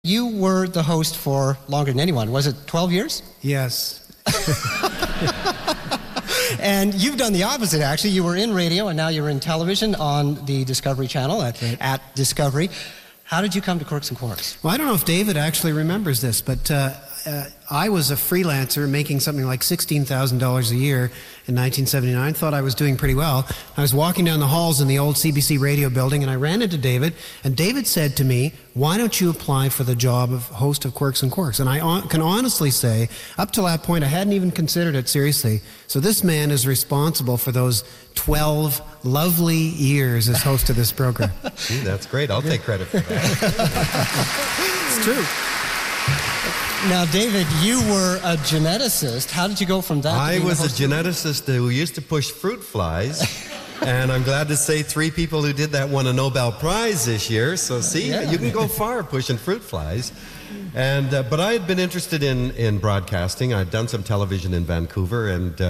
You were the host for longer than anyone. Was it 12 years? Yes. And you've done the opposite, actually. You were in radio, and now you're in television on the Discovery Channel at Discovery. How did you come to Quirks and Quarks? Well, I don't know if David actually remembers this, but I was a freelancer making something like $16,000 a year in 1979. Thought I was doing pretty well. I was walking down the halls in the old CBC radio building, and I ran into David, and David said to me, "Why don't you apply for the job of host of Quirks and Quarks?" And I can honestly say, up till that point, I hadn't even considered it seriously. So this man is responsible for those 12 lovely years as host of this program. That's great. I'll take credit for that. It's true. Now, David, you were a geneticist. How did you go from that to I being was the a host geneticist who used to push fruit flies, and I'm glad to say 3 people who did that won a Nobel Prize this year. So, see, you can go far pushing fruit flies. And but I had been interested in broadcasting. I'd done some television in Vancouver, and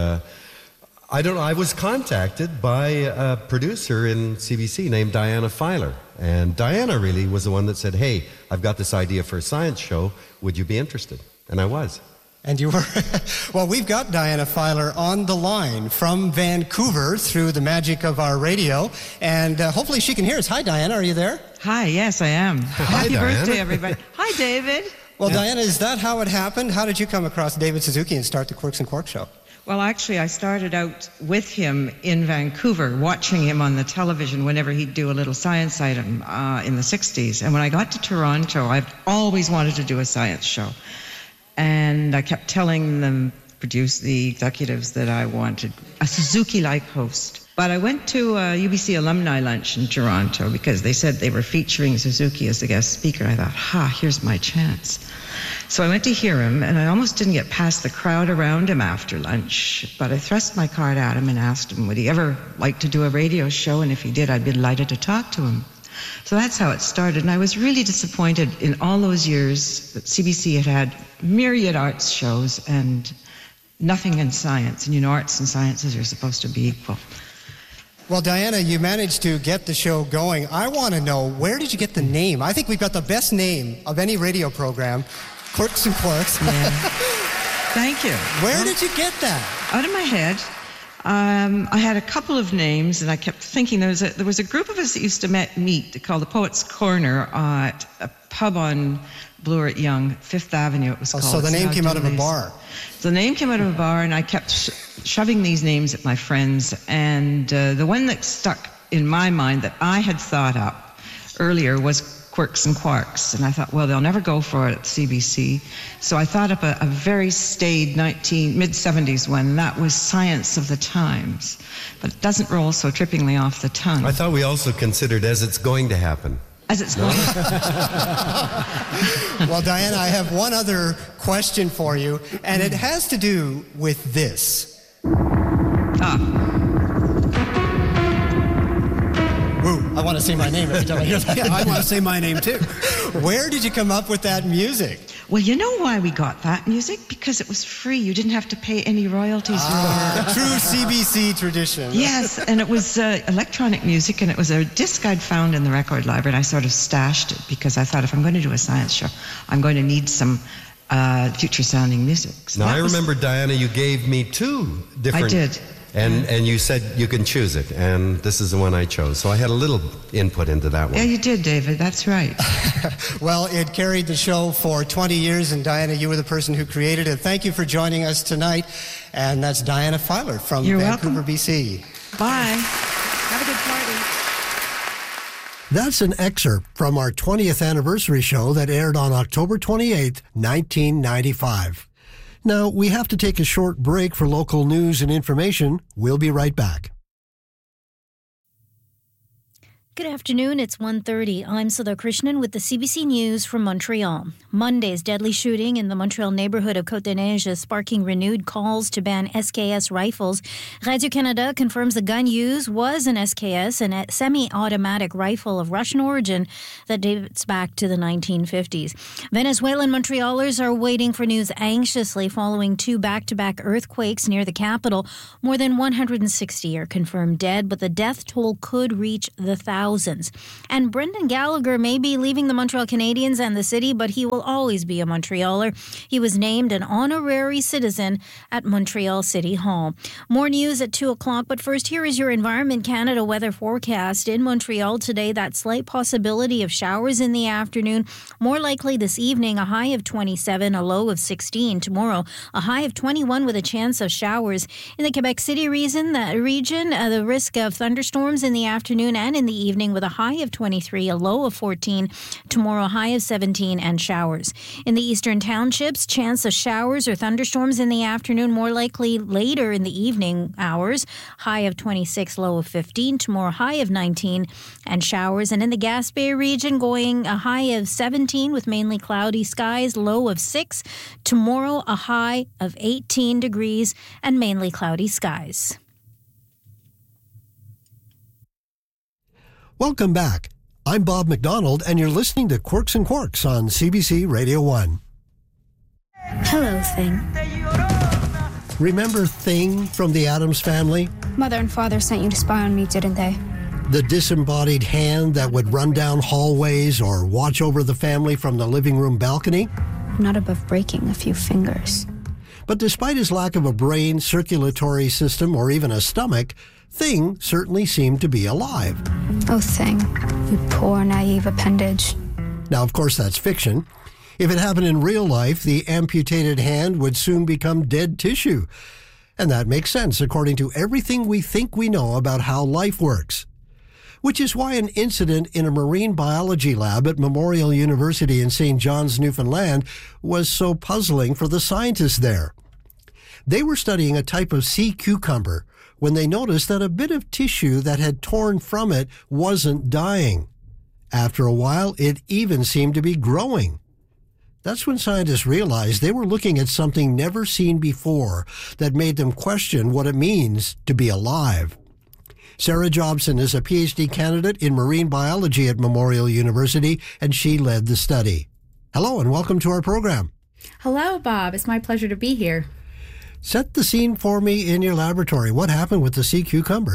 I was contacted by a producer in CBC named Diana Filer. And Diana really was the one that said, "Hey, I've got this idea for a science show. Would you be interested?" And I was. And you were. Well, we've got Diana Filer on the line from Vancouver through the magic of our radio. And hopefully she can hear us. Hi, Diana. Are you there? Hi, yes, I am. Happy Diana. birthday, everybody. Hi, David. Well, Diana, is that how it happened? How did you come across David Suzuki and start the Quirks and Quarks show? Well, actually, I started out with him in Vancouver, watching him on the television whenever he'd do a little science item in the 60s. And when I got to Toronto, I've always wanted to do a science show. And I kept telling the executives that I wanted a Suzuki-like host. But I went to a UBC alumni lunch in Toronto because they said they were featuring Suzuki as a guest speaker. I thought, here's my chance. So I went to hear him, and I almost didn't get past the crowd around him after lunch. But I thrust my card at him and asked him, would he ever like to do a radio show? And if he did, I'd be delighted to talk to him. So that's how it started. And I was really disappointed in all those years that CBC had myriad arts shows and nothing in science. And arts and sciences are supposed to be equal. Well, Diana, you managed to get the show going. I want to know, where did you get the name? I think we've got the best name of any radio program, Quirks and Quarks. Yeah. Thank you. Where did you get that? Out of my head. I had a couple of names, and I kept thinking there was a group of us that used to meet called the Poets' Corner at a pub on Bloor Yonge, 5th Avenue it was called. So the name came out of a bar. So the name came out of a bar, and I kept shoving these names at my friends. And the one that stuck in my mind that I had thought up earlier was Quirks and Quarks. And I thought, well, they'll never go for it at CBC. So I thought up a very staid mid-70s one, and that was Science of the Times. But it doesn't roll so trippingly off the tongue. I thought we also considered As It's Going to Happen. As it's going. Well, Diana, I have one other question for you, and it has to do with this. Woo, I want to say my name every time I hear that. Yeah, I want to say my name too. Where did you come up with that music? Well, you know why we got that music? Because it was free. You didn't have to pay any royalties. True CBC tradition. Yes, and it was electronic music, and it was a disc I'd found in the record library, and I sort of stashed it because I thought if I'm going to do a science show, I'm going to need some future-sounding music. So now, I remember, Diana, you gave me 2 different... I did. And you said you can choose it, and this is the one I chose. So I had a little input into that one. Yeah, you did, David. That's right. Well, it carried the show for 20 years, and Diana, you were the person who created it. Thank you for joining us tonight. And that's Diana Filer from Vancouver, welcome. BC. Bye. Have a good party. That's an excerpt from our 20th anniversary show that aired on October 28, 1995. Now, we have to take a short break for local news and information. We'll be right back. Good afternoon, it's 1:30. I'm Sudha Krishnan with the CBC News from Montreal. Monday's deadly shooting in the Montreal neighborhood of Côte-des-Neiges is sparking renewed calls to ban SKS rifles. Radio-Canada confirms the gun used was an SKS, a semi-automatic rifle of Russian origin that dates back to the 1950s. Venezuelan Montrealers are waiting for news anxiously following 2 back-to-back earthquakes near the capital. More than 160 are confirmed dead, but the death toll could reach the thousands. thousands. And Brendan Gallagher may be leaving the Montreal Canadiens and the city, but he will always be a Montrealer. He was named an honorary citizen at Montreal City Hall. More news at 2 o'clock, but first, here is your Environment Canada weather forecast. In Montreal today, that slight possibility of showers in the afternoon. More likely this evening, a high of 27, a low of 16. Tomorrow, a high of 21 with a chance of showers. In the Quebec City region, the risk of thunderstorms in the afternoon and in the evening with a high of 23, a low of 14. Tomorrow, a high of 17 and showers. In the eastern townships, chance of showers or thunderstorms in the afternoon, more likely later in the evening hours. High of 26, low of 15. Tomorrow, high of 19 and showers. And in the Gaspé region, going a high of 17 with mainly cloudy skies, low of 6. Tomorrow, a high of 18 degrees and mainly cloudy skies. Welcome back. I'm Bob McDonald, and you're listening to Quirks and Quarks on CBC Radio 1. Hello, Thing. Remember Thing from the Addams Family? Mother and Father sent you to spy on me, didn't they? The disembodied hand that would run down hallways or watch over the family from the living room balcony? Not above breaking a few fingers. But despite his lack of a brain, circulatory system, or even a stomach, Thing certainly seemed to be alive. Oh, Thing, you poor naive appendage. Now, of course, that's fiction. If it happened in real life, the amputated hand would soon become dead tissue. And that makes sense according to everything we think we know about how life works. Which is why an incident in a marine biology lab at Memorial University in St. John's, Newfoundland, was so puzzling for the scientists there. They were studying a type of sea cucumber when they noticed that a bit of tissue that had torn from it wasn't dying. After a while, it even seemed to be growing. That's when scientists realized they were looking at something never seen before that made them question what it means to be alive. Sarah Jobson is a PhD candidate in marine biology at Memorial University, and she led the study. Hello, and welcome to our program. Hello, Bob. It's my pleasure to be here. Set the scene for me in your laboratory. What happened with the sea cucumber?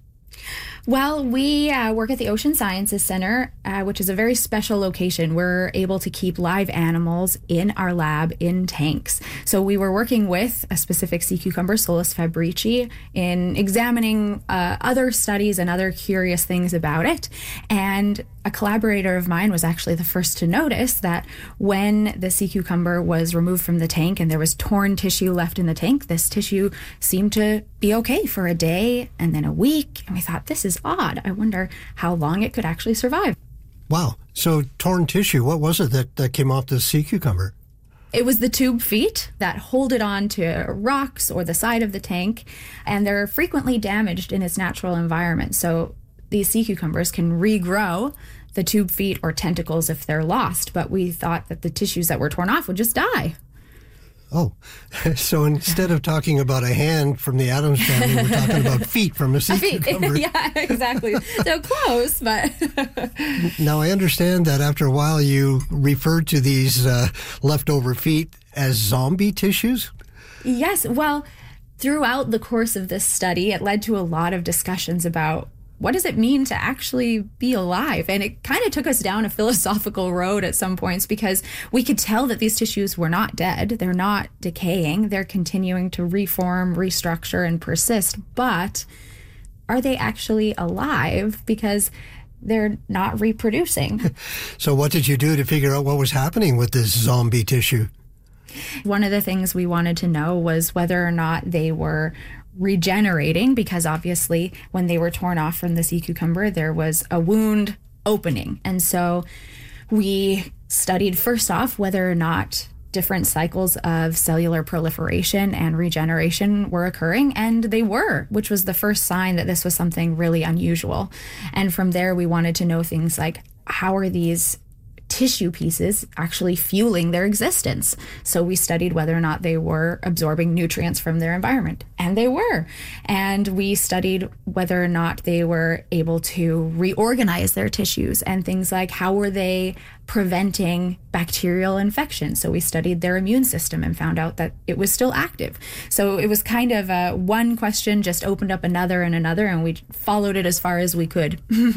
Well, we work at the Ocean Sciences Center, which is a very special location. We're able to keep live animals in our lab in tanks. So we were working with a specific sea cucumber, Solus fabrici, in examining other studies and other curious things about it. And a collaborator of mine was actually the first to notice that when the sea cucumber was removed from the tank and there was torn tissue left in the tank, this tissue seemed to be okay for a day and then a week. And we thought, this is odd. I wonder how long it could actually survive. Wow. So torn tissue, what was it that came off the sea cucumber? It was the tube feet that hold it on to rocks or the side of the tank, and they're frequently damaged in its natural environment. So these sea cucumbers can regrow the tube feet or tentacles if they're lost, but we thought that the tissues that were torn off would just die. Oh, so instead of talking about a hand from the Addams Family, we're talking about feet from a sea cucumber. Yeah, exactly. So close, but... Now, I understand that after a while you referred to these leftover feet as zombie tissues? Yes, well, throughout the course of this study, it led to a lot of discussions about what does it mean to actually be alive? And it kind of took us down a philosophical road at some points because we could tell that these tissues were not dead. They're not decaying. They're continuing to reform, restructure, and persist. But are they actually alive? Because they're not reproducing. So what did you do to figure out what was happening with this zombie tissue? One of the things we wanted to know was whether or not they were regenerating, because obviously when they were torn off from the sea cucumber, there was a wound opening. And so we studied first off whether or not different cycles of cellular proliferation and regeneration were occurring, and they were, which was the first sign that this was something really unusual. And from there, we wanted to know things like, how are these tissue pieces actually fueling their existence? So we studied whether or not they were absorbing nutrients from their environment, and they were. And we studied whether or not they were able to reorganize their tissues, and things like how were they preventing bacterial infection. So we studied their immune system and found out that it was still active. So it was kind of one question just opened up another and another, and we followed it as far as we could.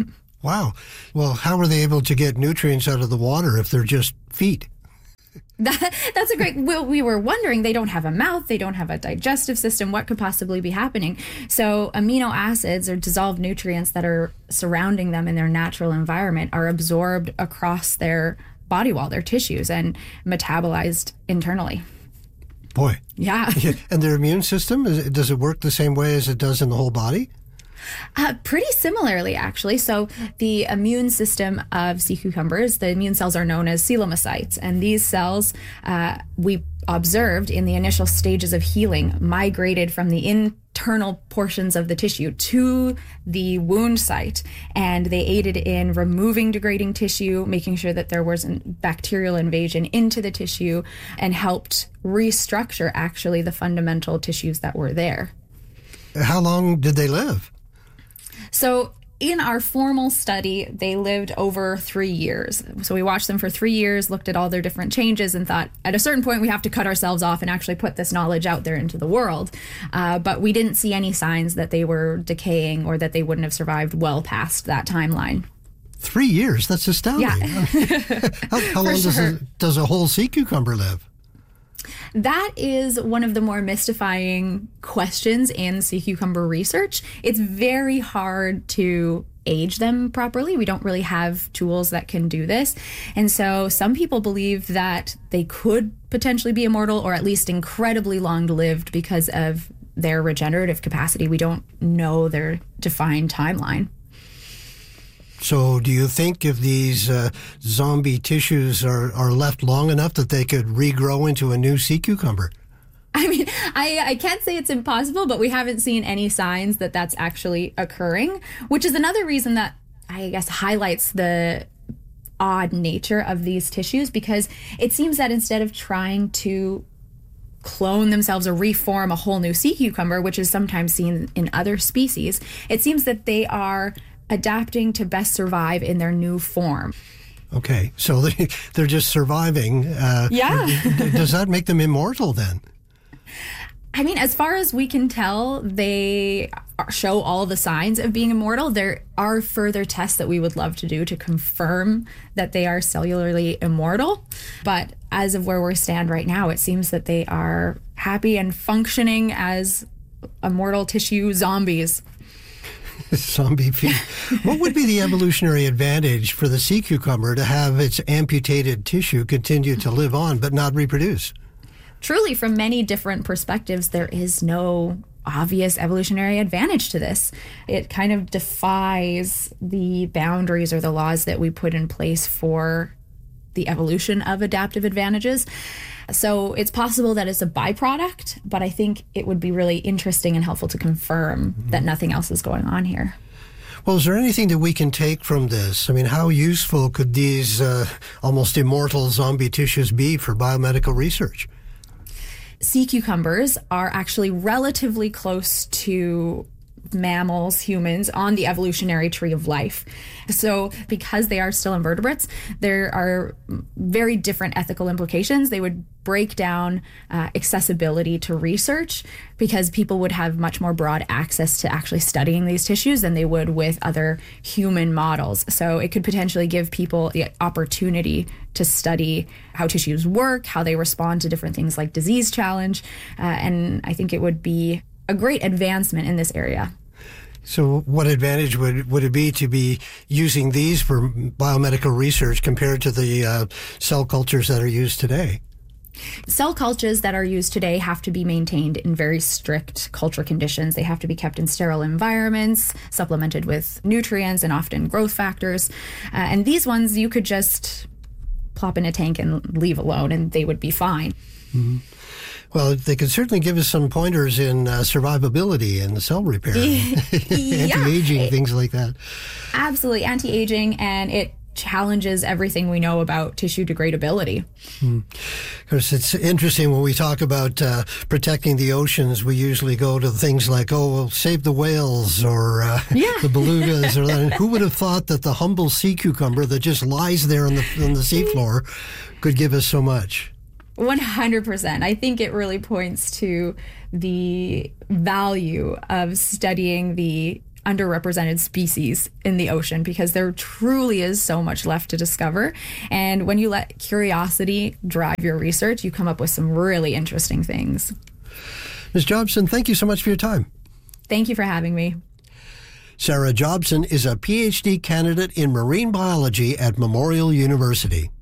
Wow. Well, how are they able to get nutrients out of the water if they're just feet? That's a great. Well, we were wondering, they don't have a mouth, they don't have a digestive system. What could possibly be happening? So amino acids or dissolved nutrients that are surrounding them in their natural environment are absorbed across their body wall, their tissues, and metabolized internally. Boy. Yeah. And their immune system, does it work the same way as it does in the whole body? Pretty similarly, actually. So the immune system of sea cucumbers, the immune cells are known as coelomocytes. And these cells we observed in the initial stages of healing migrated from the internal portions of the tissue to the wound site. And they aided in removing degrading tissue, making sure that there wasn't bacterial invasion into the tissue, and helped restructure actually the fundamental tissues that were there. How long did they live? So in our formal study, they lived over 3 years. So we watched them for 3 years, looked at all their different changes, and thought at a certain point we have to cut ourselves off and actually put this knowledge out there into the world. But we didn't see any signs that they were decaying or that they wouldn't have survived well past that timeline. 3 years? That's astounding. Yeah. How long does a whole sea cucumber live? That is one of the more mystifying questions in sea cucumber research. It's very hard to age them properly. We don't really have tools that can do this. And so some people believe that they could potentially be immortal, or at least incredibly long-lived because of their regenerative capacity. We don't know their defined timeline. So do you think if these zombie tissues are left long enough that they could regrow into a new sea cucumber? I mean, I can't say it's impossible, but we haven't seen any signs that that's actually occurring, which is another reason that I guess highlights the odd nature of these tissues, because it seems that instead of trying to clone themselves or reform a whole new sea cucumber, which is sometimes seen in other species, it seems that they are adapting to best survive in their new form. Okay, so they're just surviving. Yeah. Does that make them immortal then? I mean, as far as we can tell, they show all the signs of being immortal. There are further tests that we would love to do to confirm that they are cellularly immortal. But as of where we stand right now, it seems that they are happy and functioning as immortal tissue zombies. Zombie feet. What would be the evolutionary advantage for the sea cucumber to have its amputated tissue continue to live on but not reproduce? Truly, from many different perspectives, there is no obvious evolutionary advantage to this. It kind of defies the boundaries or the laws that we put in place for the evolution of adaptive advantages. So it's possible that it's a byproduct, but I think it would be really interesting and helpful to confirm that nothing else is going on here. Well, is there anything that we can take from this? I mean, how useful could these almost immortal zombie tissues be for biomedical research? Sea cucumbers are actually relatively close to mammals, humans, on the evolutionary tree of life. So because they are still invertebrates, there are very different ethical implications. They would break down accessibility to research, because people would have much more broad access to actually studying these tissues than they would with other human models. So it could potentially give people the opportunity to study how tissues work, how they respond to different things like disease challenge. And I think it would be a great advancement in this area. So what advantage would it be to be using these for biomedical research compared to the cell cultures that are used today? Cell cultures that are used today have to be maintained in very strict culture conditions. They have to be kept in sterile environments, supplemented with nutrients and often growth factors. And these ones you could just plop in a tank and leave alone and they would be fine. Mm-hmm. Well, they could certainly give us some pointers in survivability and cell repair, anti-aging, things like that. Absolutely, anti-aging, and it challenges everything we know about tissue degradability. Of course, it's interesting when we talk about protecting the oceans, we usually go to things like, we'll save the whales or the belugas. Or that. Who would have thought that the humble sea cucumber that just lies there on the seafloor could give us so much? 100%. I think it really points to the value of studying the underrepresented species in the ocean, because there truly is so much left to discover. And when you let curiosity drive your research, you come up with some really interesting things. Ms. Jobson, thank you so much for your time. Thank you for having me. Sarah Jobson is a PhD candidate in marine biology at Memorial University.